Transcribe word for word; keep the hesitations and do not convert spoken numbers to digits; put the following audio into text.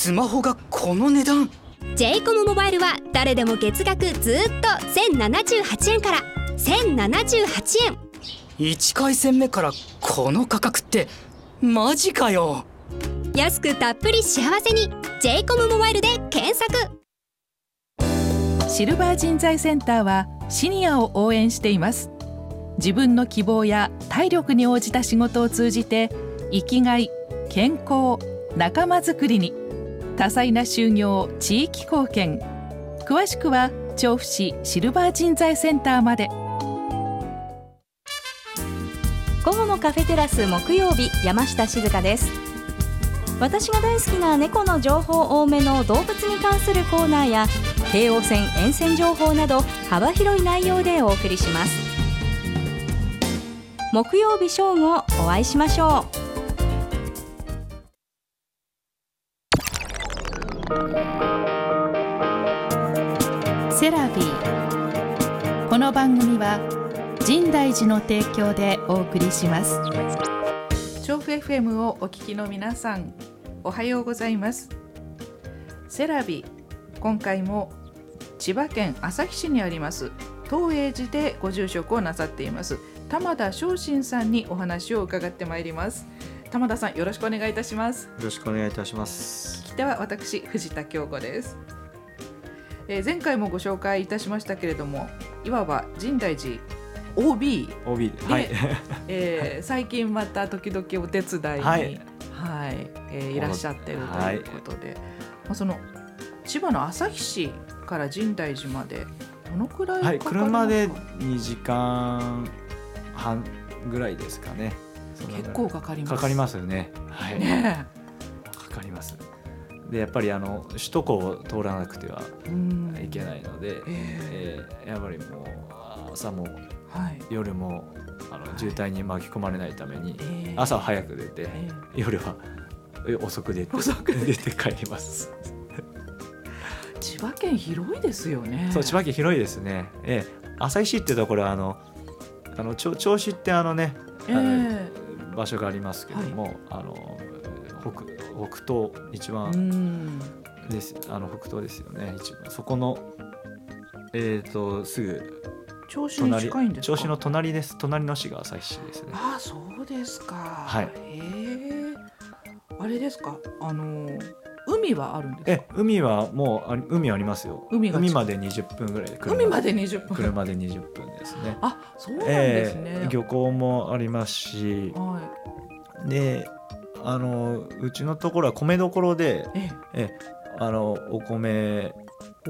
スマホがこの値段。 ジェイコム モバイルは誰でも月額ずっとせんななじゅうはちえんからせんななじゅうはちえん。 いち回線目からこの価格ってマジかよ。 安くたっぷり幸せに ジェイコム モバイルで検索。 シルバー人材センターはシニアを応援しています。自分の希望や体力に応じた仕事を通じて生きがい、健康、仲間づくりに多彩な就業、地域貢献。詳しくは調布市シルバー人材センターまで。 午後のカフェテラス木曜日、山下静香です。私が大好きな猫の情報多めの動物に関するコーナーや京王線沿線情報など幅広い内容でお送りします。木曜日正午お会いしましょう。 セラビー。この番組は深大寺の提供でお送りします。調布 エフエム をお聞きの皆さん、おはようございます。セラビー、今回も千葉県旭市にあります東栄寺でご住職をなさっています玉田正信さんにお話を伺ってまいります。玉田さん、よろしくお願いいたします。 よろしくお願いいたします。 聞き手は私、藤田京子です。えー、前回もご紹介いたしましたけれども、いわば深大寺 オービーオービー で、はい、 えー、最近また時々お手伝いに、 はいはいえー、いらっしゃっているということで、はい、まあ、その千葉の旭市から深大寺までどのくらいかかりますか？はい、 車でにじかんはんぐらいですかね。 結構かかります。 かかりますよね。はい、ね、かかります。でやっぱりあの首都高を通らなくてはいけないので、えーえー、やっぱりもう朝も、はい、夜もあの渋滞に巻き込まれないために、はい、朝は早く出て、えー、夜は遅く出て遅く出て帰ります。 千葉県広いですよね。 そう、千葉県広いですね。えー、旭市ってところはあのあの銚子ってあのね、えー、あの場所がありますけども、はい、あの 北, 北東一番です、あの北東ですよね。一番そこの、えー、とすぐ銚子に近いんですか？ 銚子の隣です。隣の市が旭市ですね。 ああ、そうですか。 はい。 へえ。あれですか、あの海はあるんですか？ え海はもうあ海ありますよ。 海, 海までにじゅっぷんぐらいで。 海までにじゅっぷん。 車でにじゅっぷんですね。 あ、そうなんですね。 えー、漁港もありますし、はい、であのうちのところは米どころで、ええあのお米